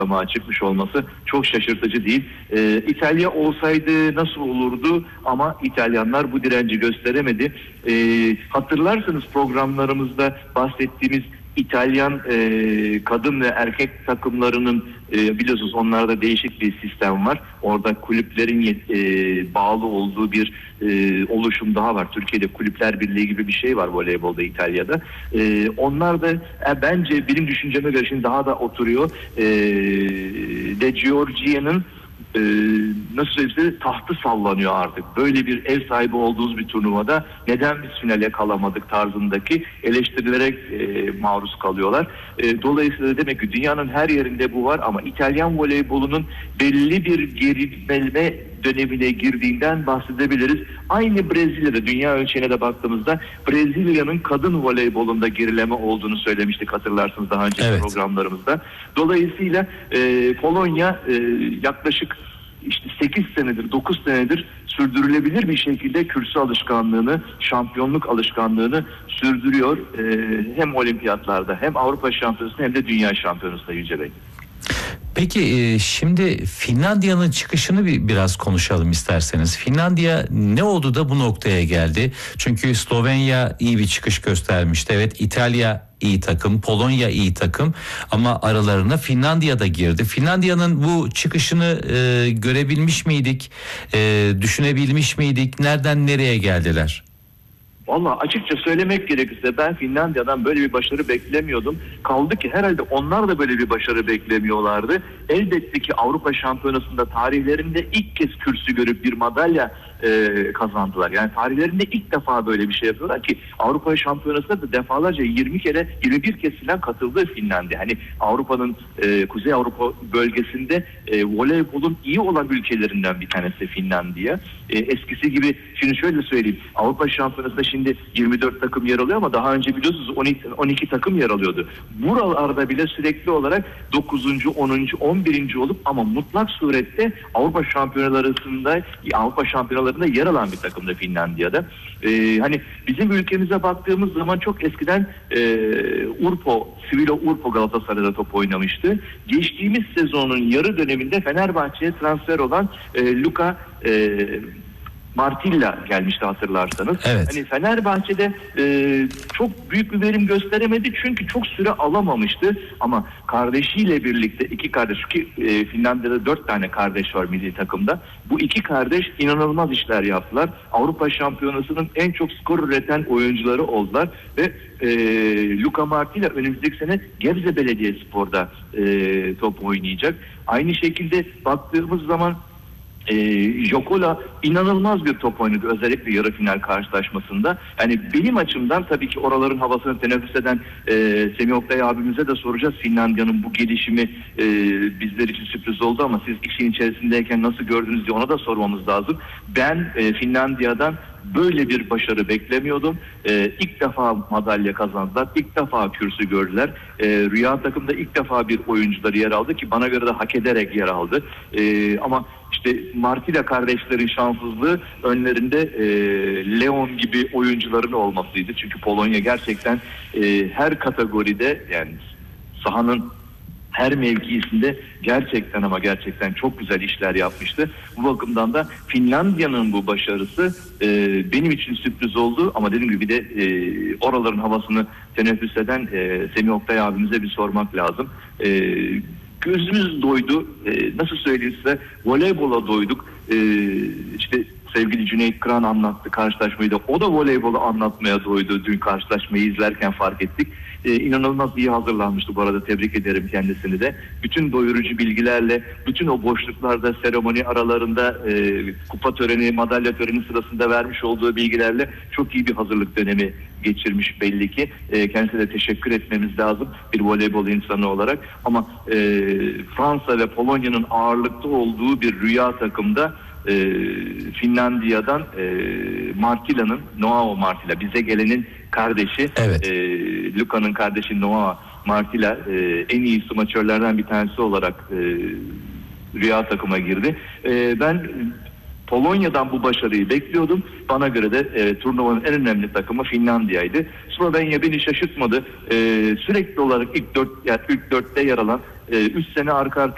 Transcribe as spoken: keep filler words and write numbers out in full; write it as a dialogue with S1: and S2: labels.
S1: ama çıkmış olması çok şaşırtıcı değil. Ee, İtalya olsaydı nasıl olurdu ama İtalyanlar bu direnci gösteremedi. Ee, hatırlarsanız programlarımızda bahsettiğimiz İtalyan e, kadın ve erkek takımlarının e, biliyorsunuz onlarda değişik bir sistem var. Orada kulüplerin e, bağlı olduğu bir e, oluşum daha var. Türkiye'de Kulüpler Birliği gibi bir şey var voleybolda İtalya'da. E, onlar da e, bence benim düşünceme göre şimdi daha da oturuyor. E, De Giorgia'nın Ee, nasıl söyleyeyim, tahtı sallanıyor artık. Böyle bir ev sahibi olduğumuz bir turnuvada neden biz finale kalamadık tarzındaki eleştirilere e, maruz kalıyorlar. E, dolayısıyla demek ki dünyanın her yerinde bu var ama İtalyan voleybolunun belli bir gerilme dönemine girdiğinden bahsedebiliriz. Aynı Brezilya'da, dünya ölçeğine de baktığımızda Brezilya'nın kadın voleybolunda gerileme olduğunu söylemiştik hatırlarsınız daha önceki evet. programlarımızda. Dolayısıyla e, Polonya e, yaklaşık işte sekiz senedir, dokuz senedir sürdürülebilir bir şekilde kürsü alışkanlığını, şampiyonluk alışkanlığını sürdürüyor. E, hem olimpiyatlarda hem Avrupa şampiyonasında hem de dünya şampiyonasında Yüce Bey.
S2: Peki şimdi Finlandiya'nın çıkışını bir biraz konuşalım isterseniz. Finlandiya ne oldu da bu noktaya geldi? Çünkü Slovenya iyi bir çıkış göstermişti. Evet, İtalya iyi takım, Polonya iyi takım ama aralarına Finlandiya da girdi. Finlandiya'nın bu çıkışını e, görebilmiş miydik? E, düşünebilmiş miydik? Nereden nereye geldiler?
S1: Vallahi açıkça söylemek gerekirse ben Finlandiya'dan böyle bir başarı beklemiyordum. Kaldı ki herhalde onlar da böyle bir başarı beklemiyorlardı. Elbette ki Avrupa Şampiyonası'nda tarihlerinde ilk kez kürsü görüp bir madalya e, kazandılar. Yani tarihlerinde ilk defa böyle bir şey yapıyorlar ki Avrupa Şampiyonası'nda da defalarca yirmi kere yirmi bir kez falan katıldı Finlandiya. Hani Avrupa'nın e, Kuzey Avrupa bölgesinde e, voleybolun iyi olan ülkelerinden bir tanesi Finlandiya. E, eskisi gibi şimdi şöyle söyleyeyim. Avrupa Şampiyonası'nda şimdi yirmi dört takım yer alıyor ama daha önce biliyorsunuz on iki, on iki takım yer alıyordu. Buralarda bile sürekli olarak dokuzuncu, onuncu, on birinci olup ama mutlak surette Avrupa Şampiyonalarında Avrupa Şampiyonalarında yer alan bir takımda Finlandiya'da. Ee, hani bizim ülkemize baktığımız zaman çok eskiden e, Urpo, Sivilo Urpo Galatasaray'da top oynamıştı. Geçtiğimiz sezonun yarı döneminde Fenerbahçe'ye transfer olan e, Luka e, Martilla gelmişti hatırlarsanız.
S2: Evet.
S1: Hani Fenerbahçe'de e, çok büyük bir verim gösteremedi çünkü çok süre alamamıştı. Ama kardeşiyle birlikte iki kardeş ki e, Finlandiya'da dört tane kardeş var milli takımda. Bu iki kardeş inanılmaz işler yaptılar. Avrupa Şampiyonası'nın en çok skor üreten oyuncuları oldular ve e, Luka Martilla önümüzdeki sene Gebze Belediyespor'da e, top oynayacak. Aynı şekilde baktığımız zaman E, Jokola inanılmaz bir top oynadı özellikle yarı final karşılaşmasında. Yani benim açımdan tabii ki oraların havasını teneffüs eden e, Semih Oktay abimize de soracağız. Finlandiya'nın bu gelişimi e, bizler için sürpriz oldu ama siz işin içerisindeyken nasıl gördünüz diye ona da sormamız lazım. Ben e, Finlandiya'dan böyle bir başarı beklemiyordum. Ee, ilk defa madalya kazandılar. İlk defa kürsü gördüler. Ee, Rüya takımda ilk defa bir oyuncuları yer aldı ki bana göre de hak ederek yer aldı. Ee, ama işte Martilla kardeşlerin şanssızlığı önlerinde e, Leon gibi oyuncuların olmasıydı. Çünkü Polonya gerçekten e, her kategoride yani sahanın her mevkisinde gerçekten ama gerçekten çok güzel işler yapmıştı. Bu bakımdan da Finlandiya'nın bu başarısı e, benim için sürpriz oldu ama dediğim gibi de e, oraların havasını teneffüs eden e, Semih Oktay abimize bir sormak lazım. E, gözümüz doydu. E, nasıl söyleyeyim size, voleybola doyduk. E, işte sevgili Cüneyt Kıran anlattı karşılaşmayı da. O da voleybolu anlatmaya doydu. Dün karşılaşmayı izlerken fark ettik. Ee, inanılmaz iyi hazırlanmıştı bu arada, tebrik ederim kendisini de. Bütün doyurucu bilgilerle, bütün o boşluklarda, seremoni aralarında, e, kupa töreni, madalya töreni sırasında vermiş olduğu bilgilerle çok iyi bir hazırlık dönemi geçirmiş belli ki. E, kendisine de teşekkür etmemiz lazım bir voleybol insanı olarak. Ama e, Fransa ve Polonya'nın ağırlıkta olduğu bir rüya takımda e, Finlandiya'dan e, Martilla'nın, Noao Martilla, bize gelenin kardeşi,
S2: evet.
S1: e, Luka'nın kardeşi Noah Martilla e, en iyi smaçörlerden bir tanesi olarak e, rüya takıma girdi. E, ben Polonya'dan bu başarıyı bekliyordum. Bana göre de e, turnuvanın en önemli takımı Finlandiya'ydı. Slovenya beni şaşırtmadı. E, sürekli olarak ilk dört, yani ilk dörtte yer alan, üç e, sene arka arkaya